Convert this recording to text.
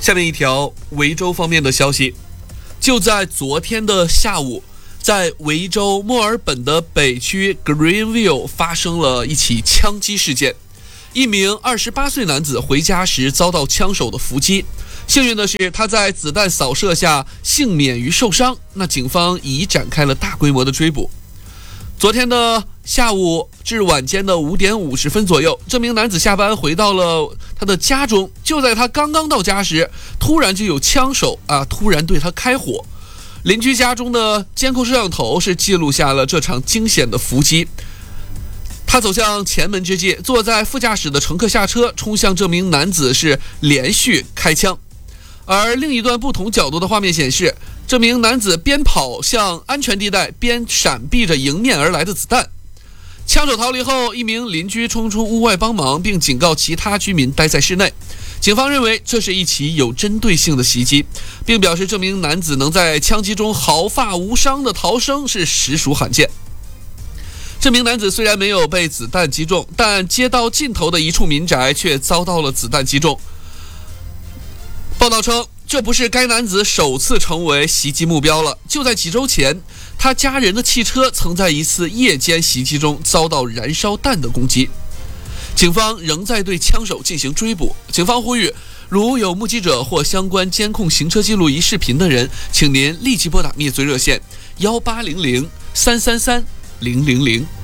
下面一条维州方面的消息，就在昨天的下午，在维州墨尔本的北区 Greenville 发生了一起枪击事件。一名28岁男子回家时遭到枪手的伏击，幸运的是他在子弹扫射下幸免于受伤。那警方已展开了大规模的追捕。昨天的下午至晚间的5点50分左右，这名男子下班回到了他的家中，就在他刚刚到家时，突然就有枪手突然对他开火。邻居家中的监控摄像头是记录下了这场惊险的伏击。他走向前门之际，坐在副驾驶的乘客下车，冲向这名男子是连续开枪。而另一段不同角度的画面显示，这名男子边跑向安全地带，边闪避着迎面而来的子弹。枪手逃离后，一名邻居冲出屋外帮忙，并警告其他居民待在室内。警方认为这是一起有针对性的袭击，并表示这名男子能在枪击中毫发无伤的逃生是实属罕见。这名男子虽然没有被子弹击中，但街道尽头的一处民宅却遭到了子弹击中。报道称，这不是该男子首次成为袭击目标了。就在几周前，他家人的汽车曾在一次夜间袭击中遭到燃烧弹的攻击。警方仍在对枪手进行追捕。警方呼吁，如有目击者或相关监控行车记录仪视频的人，请您立即拨打灭罪热线1800-333-000。